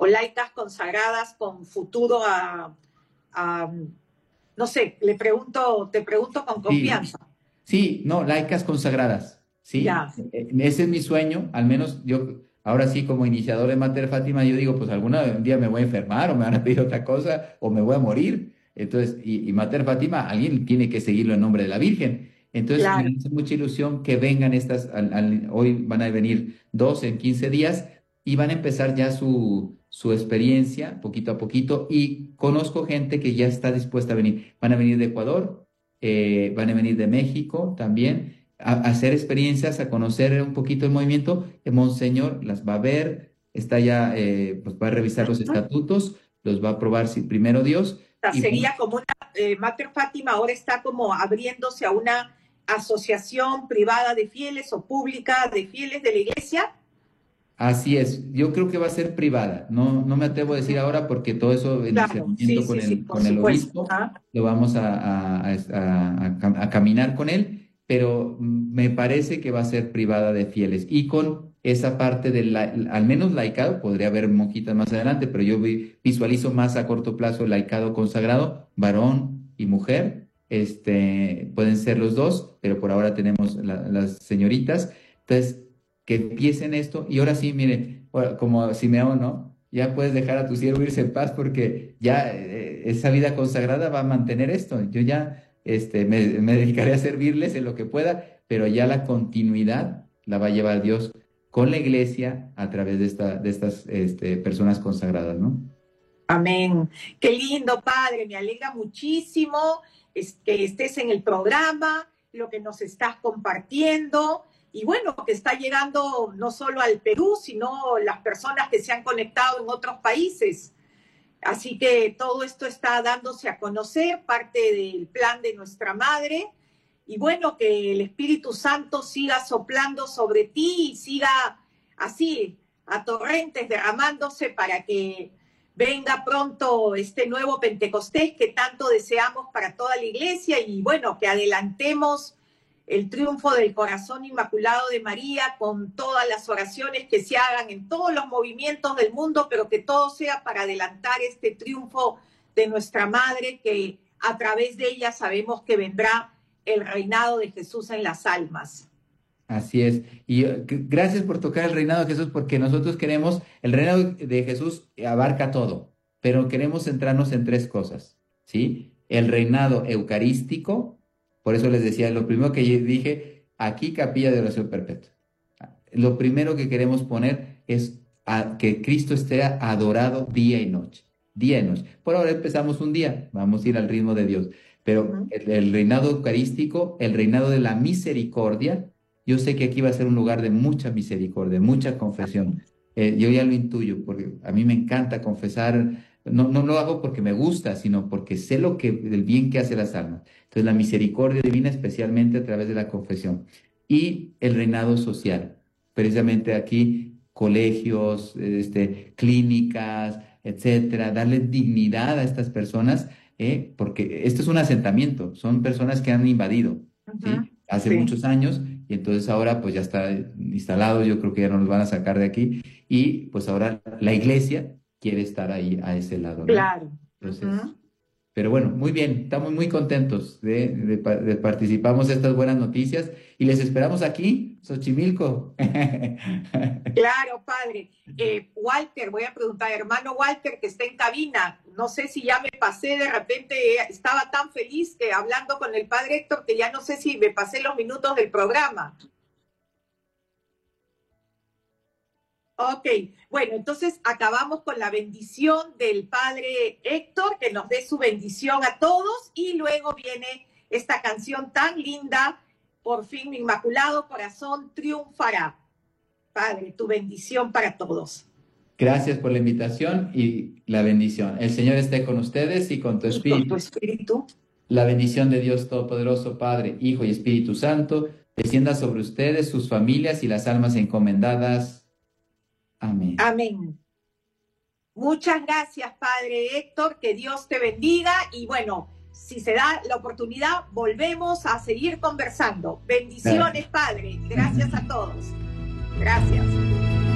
o laicas consagradas con futuro no sé, te pregunto con confianza. Sí, no, laicas consagradas, ¿sí? Ya. Ese es mi sueño, al menos yo, ahora sí, como iniciador de Mater Fátima, yo digo, pues un día me voy a enfermar o me van a pedir otra cosa o me voy a morir. Entonces, y Mater Fátima, alguien tiene que seguirlo en nombre de la Virgen. Entonces, Claro. me hace mucha ilusión que vengan estas, hoy van a venir dos en 15 días y van a empezar ya su experiencia poquito a poquito y conozco gente que ya está dispuesta a venir. Van a venir de Ecuador, van a venir de México también a hacer experiencias, a conocer un poquito el movimiento. Monseñor las va a ver, está ya, pues va a revisar los Ujú. estatutos, los va a aprobar si primero Dios. Sea, Y bueno, sería como una, Mater Fátima ahora está como abriéndose a una asociación privada de fieles o pública de fieles de la iglesia. así es, yo creo que va a ser privada, no, no me atrevo a decir ahora porque todo eso en Claro, sí, discernimiento sí, sí, por con el supuesto. obispo Ah, lo vamos a caminar con él, pero me parece que va a ser privada de fieles y con esa parte del, al menos laicado, podría haber monjitas más adelante, pero yo visualizo más a corto plazo laicado consagrado, varón y mujer, pueden ser los dos, pero por ahora tenemos las señoritas, entonces que empiecen esto. Y ahora sí, mire, como Simeón, ¿no? Ya puedes dejar a tu siervo irse en paz porque ya esa vida consagrada va a mantener esto. Yo ya me dedicaré a servirles en lo que pueda, pero ya la continuidad la va a llevar Dios con la iglesia a través de estas personas consagradas, ¿no? amén. Qué lindo, padre, me alegra muchísimo que estés en el programa, lo que nos estás compartiendo. Y bueno, que está llegando no solo al Perú, sino las personas que se han conectado en otros países. Así que todo esto está dándose a conocer, parte del plan de nuestra Madre. Y bueno, que el Espíritu Santo siga soplando sobre ti y siga así, a torrentes derramándose para que venga pronto este nuevo Pentecostés que tanto deseamos para toda la iglesia y bueno, que adelantemos el triunfo del corazón inmaculado de María con todas las oraciones que se hagan en todos los movimientos del mundo, pero que todo sea para adelantar este triunfo de nuestra Madre, que a través de ella sabemos que vendrá el reinado de Jesús en las almas. Así es. Y gracias por tocar el reinado de Jesús, porque nosotros queremos, el reinado de Jesús abarca todo, pero queremos centrarnos en tres cosas, ¿sí? El reinado eucarístico, por eso les decía, lo primero que dije, aquí capilla de oración perpetua. Lo primero que queremos poner es que Cristo esté adorado día y noche, día y noche. Por ahora empezamos un día, vamos a ir al ritmo de Dios, pero el reinado eucarístico, el reinado de la misericordia. Yo sé que aquí va a ser un lugar de mucha misericordia, mucha confesión. Yo ya lo intuyo, porque a mí me encanta confesar. No, no lo hago porque me gusta, sino porque sé el bien que hace las almas. Entonces, la misericordia divina, especialmente a través de la confesión. Y el reinado social. Precisamente aquí, colegios, clínicas, etcétera, darle dignidad a estas personas, porque esto es un asentamiento, son personas que han invadido, ¿sí? Hace Sí. muchos años y entonces ahora pues ya está instalado, yo creo que ya no nos van a sacar de aquí y pues ahora la iglesia quiere estar ahí a ese lado, ¿no? Claro. Entonces, pero bueno, muy bien, estamos muy contentos de participamos en estas buenas noticias y les esperamos aquí, Xochimilco. Claro, padre. Walter, voy a preguntar, hermano Walter, que está en cabina. No sé si ya me pasé, de repente estaba tan feliz que hablando con el padre Héctor que ya no sé si me pasé los minutos del programa. Ok, bueno, entonces acabamos con la bendición del padre Héctor, que nos dé su bendición a todos, y luego viene esta canción tan linda, Por fin mi inmaculado corazón triunfará. Padre, tu bendición para todos. Gracias por la invitación y la bendición. El Señor esté con ustedes y con tu Y con tu espíritu. espíritu. La bendición de Dios Todopoderoso, Padre, Hijo y Espíritu Santo, descienda sobre ustedes, sus familias y las almas encomendadas. Amén. Amén. Muchas gracias, Padre Héctor, que Dios te bendiga y bueno, si se da la oportunidad, volvemos a seguir conversando. Bendiciones, Padre. Gracias a todos. Gracias.